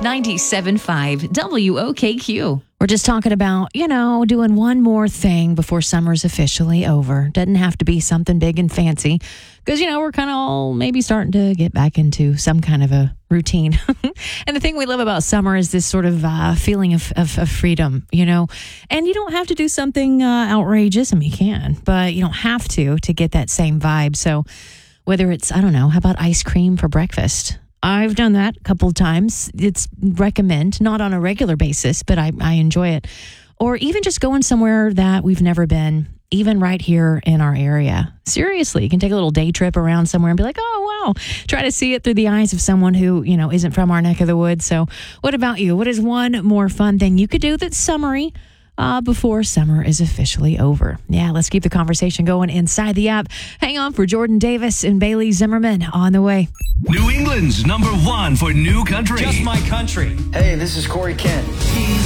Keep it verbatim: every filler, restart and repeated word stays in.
ninety-seven point five W O K Q. We're just talking about, you know, doing one more thing before summer's officially over. Doesn't have to be something big and fancy because, you know, we're kind of all maybe starting to get back into some kind of a routine. And the thing we love about summer is this sort of uh, feeling of, of, of freedom, you know, and you don't have to do something uh, outrageous. I mean, you can, but you don't have to to get that same vibe. So whether it's, I don't know, how about ice cream for breakfast? I've done that a couple of times. It's recommend, not on a regular basis, but I, I enjoy it. Or even just going somewhere that we've never been, even right here in our area. Seriously, you can take a little day trip around somewhere and be like, oh, wow. Try to see it through the eyes of someone who, you know, isn't from our neck of the woods. So what about you? What is one more fun thing you could do that's summery Uh, before summer is officially over? Yeah, let's keep the conversation going inside the app. Hang on for Jordan Davis and Bailey Zimmerman on the way. New England's number one for new country. Just my country. Hey, this is Corey Kent.